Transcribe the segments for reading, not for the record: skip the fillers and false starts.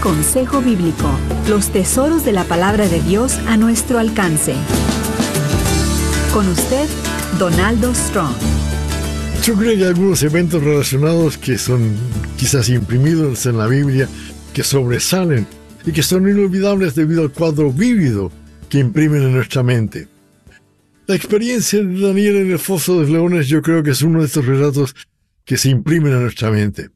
Consejo Bíblico, los tesoros de la palabra de Dios a nuestro alcance. Con usted, Donaldo Strong. Yo creo que hay algunos eventos relacionados que son quizás imprimidos en la Biblia, que sobresalen y que son inolvidables debido al cuadro vívido que imprimen en nuestra mente. La experiencia de Daniel en el foso de los leones yo creo que es uno de estos relatos que se imprimen en nuestra mente.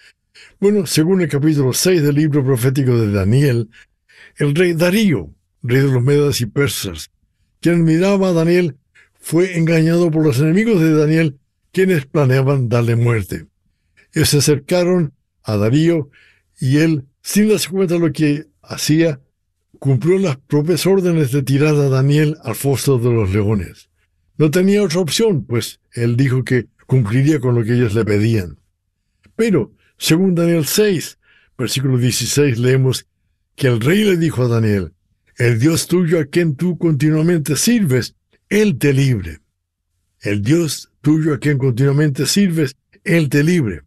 Bueno, según el capítulo 6 del libro profético de Daniel, el rey Darío, rey de los medas y persas, quien miraba a Daniel, fue engañado por los enemigos de Daniel, quienes planeaban darle muerte. Ellos se acercaron a Darío y él, sin darse cuenta de lo que hacía, cumplió las propias órdenes de tirar a Daniel al foso de los leones. No tenía otra opción, pues él dijo que cumpliría con lo que ellos le pedían. Pero, según Daniel 6, versículo 16, leemos que el rey le dijo a Daniel: el Dios tuyo a quien tú continuamente sirves, Él te libre. El Dios tuyo a quien continuamente sirves, Él te libre.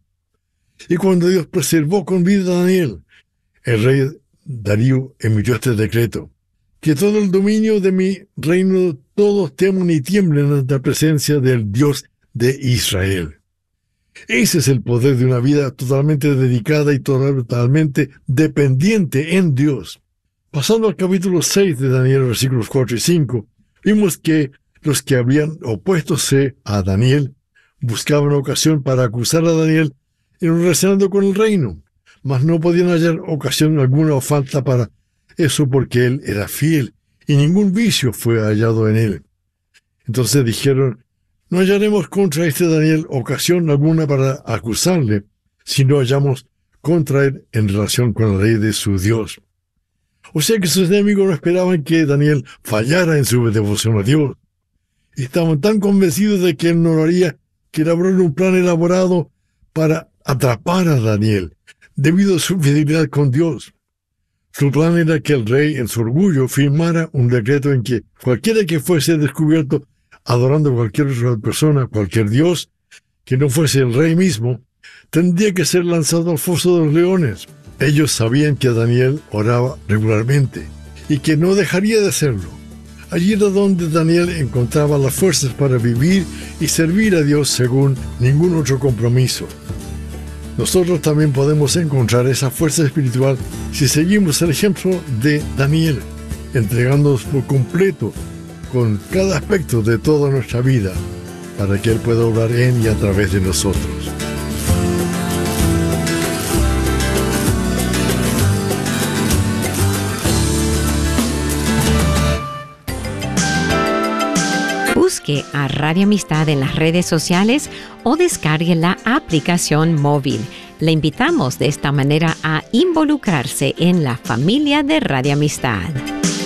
Y cuando Dios preservó con vida a Daniel, el rey Darío emitió este decreto: que todo el dominio de mi reino todos teman y tiemblen ante la presencia del Dios de Israel. Ese es el poder de una vida totalmente dedicada y totalmente dependiente en Dios. Pasando al capítulo 6 de Daniel, versículos 4 y 5, vimos que los que habían opuestose a Daniel buscaban ocasión para acusar a Daniel relacionado con el reino, mas no podían hallar ocasión alguna o falta para eso porque él era fiel y ningún vicio fue hallado en él. Entonces dijeron: no hallaremos contra este Daniel ocasión alguna para acusarle, si no hallamos contra él en relación con la ley de su Dios. O sea que sus enemigos no esperaban que Daniel fallara en su devoción a Dios. Estaban tan convencidos de que él no lo haría, que elaboraron un plan elaborado para atrapar a Daniel, debido a su fidelidad con Dios. Su plan era que el rey, en su orgullo, firmara un decreto en que cualquiera que fuese descubierto adorando a cualquier otra persona, cualquier dios, que no fuese el rey mismo, tendría que ser lanzado al foso de los leones. Ellos sabían que Daniel oraba regularmente y que no dejaría de hacerlo. Allí era donde Daniel encontraba las fuerzas para vivir y servir a Dios según ningún otro compromiso. Nosotros también podemos encontrar esa fuerza espiritual si seguimos el ejemplo de Daniel, entregándonos por completo con cada aspecto de toda nuestra vida, para que Él pueda obrar en y a través de nosotros. Busque a Radio Amistad en las redes sociales o descargue la aplicación móvil. Le invitamos de esta manera a involucrarse en la familia de Radio Amistad.